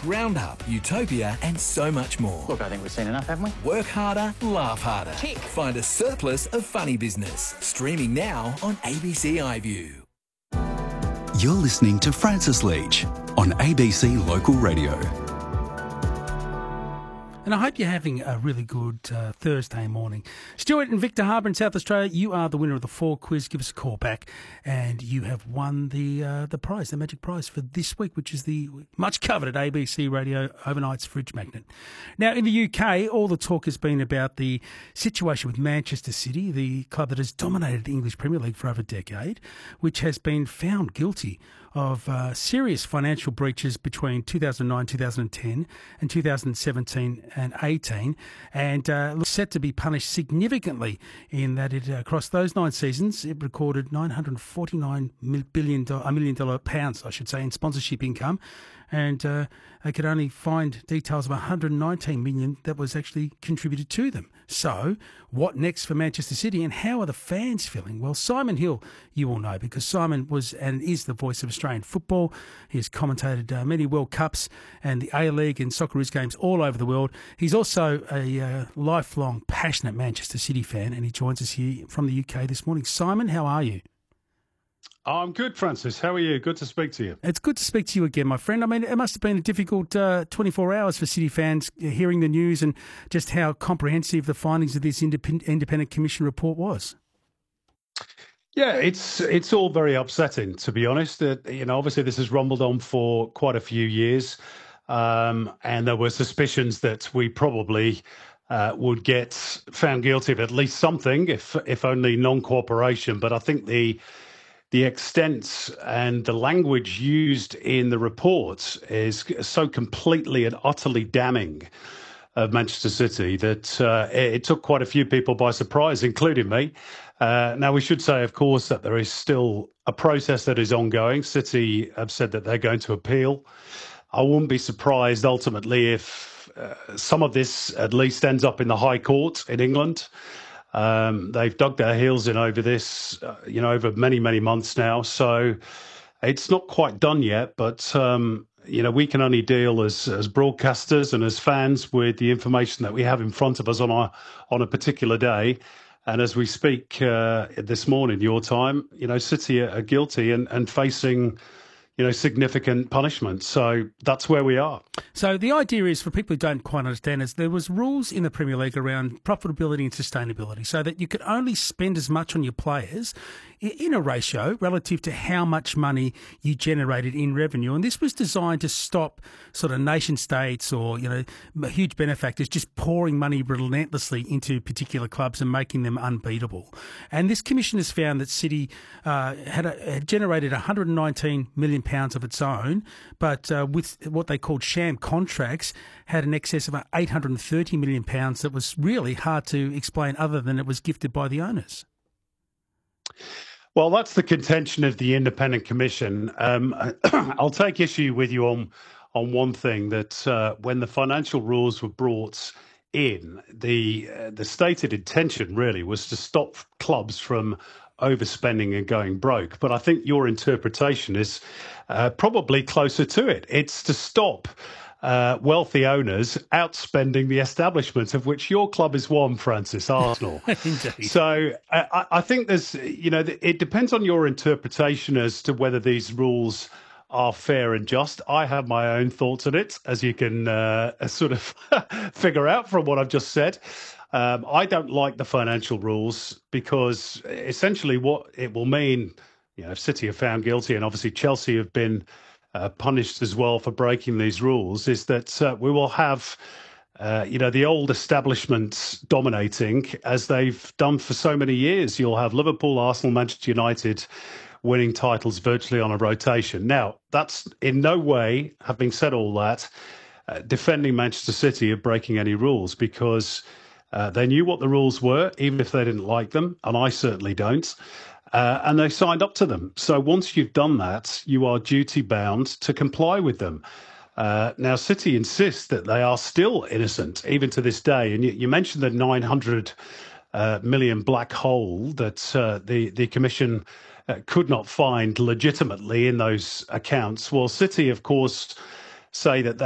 ground up, utopia and so much more. Look, I think we've seen enough, haven't we? Work harder, laugh harder. Tick. Find a surplus of funny business. Streaming now on ABC iView. You're listening to Francis Leach on ABC Local Radio. And I hope you're having a really good Thursday morning. Stuart and Victor Harbour in South Australia, you are the winner of the 4 quiz. Give us a call back. And you have won the prize, the magic prize for this week, which is the much coveted ABC Radio Overnight's Fridge Magnet. Now, in the UK, all the talk has been about the situation with Manchester City, the club that has dominated the English Premier League for over a decade, which has been found guilty of serious financial breaches between 2009, 2010 and 2017 and 18, and set to be punished significantly in that it across those 9 seasons it recorded $949 million in sponsorship income, and they could only find details of $119 million that was actually contributed to them. So, what next for Manchester City, and how are the fans feeling? Well, Simon Hill, you all know, because Simon was and is the voice of Australian football. He has commentated many World Cups and the A-League and Socceroos games all over the world. He's also a lifelong, passionate Manchester City fan, and he joins us here from the UK this morning. Simon, how are you? I'm good, Francis. How are you? Good to speak to you. It's good to speak to you again, my friend. I mean, it must have been a difficult 24 hours for City fans hearing the news and just how comprehensive the findings of this independent commission report was. Yeah, it's all very upsetting, to be honest. Obviously this has rumbled on for quite a few years, and there were suspicions that we probably would get found guilty of at least something, if only non-cooperation. But I think the extent and the language used in the report is so completely and utterly damning of Manchester City that it took quite a few people by surprise, including me. Now, we should say, of course, that there is still a process that is ongoing. City have said that they're going to appeal. I wouldn't be surprised ultimately if some of this at least ends up in the High Court in England. They've dug their heels in over this, over many, many months now. So it's not quite done yet, but, we can only deal as broadcasters and as fans with the information that we have in front of us on a particular day. And as we speak this morning, your time, City are guilty and facing significant punishment. So that's where we are. So the idea is, for people who don't quite understand, is there was rules in the Premier League around profitability and sustainability, so that you could only spend as much on your players in a ratio relative to how much money you generated in revenue. And this was designed to stop sort of nation states or, huge benefactors just pouring money relentlessly into particular clubs and making them unbeatable. And this commission has found that City had generated £119 million of its own, but with what they called sham contracts, had an excess of £830 million that was really hard to explain other than it was gifted by the owners. Well, that's the contention of the Independent Commission. I'll take issue with you on one thing, that when the financial rules were brought in, the stated intention really was to stop clubs from overspending and going broke. But I think your interpretation is probably closer to it. It's to stop wealthy owners outspending the establishment, of which your club is one, Francis, Arsenal. Indeed. So I think there's, it depends on your interpretation as to whether these rules are fair and just. I have my own thoughts on it, as you can sort of figure out from what I've just said. I don't like the financial rules because essentially what it will mean, if City are found guilty, and obviously Chelsea have been punished as well for breaking these rules, is that we will have, the old establishment dominating as they've done for so many years. You'll have Liverpool, Arsenal, Manchester United winning titles virtually on a rotation. Now, that's in no way, having said all that, defending Manchester City of breaking any rules, because they knew what the rules were, even if they didn't like them, and I certainly don't. And they signed up to them. So once you've done that, you are duty bound to comply with them. Now, City insists that they are still innocent, even to this day. And you mentioned the 900 million black hole that the Commission could not find legitimately in those accounts. Well, City, of course, say that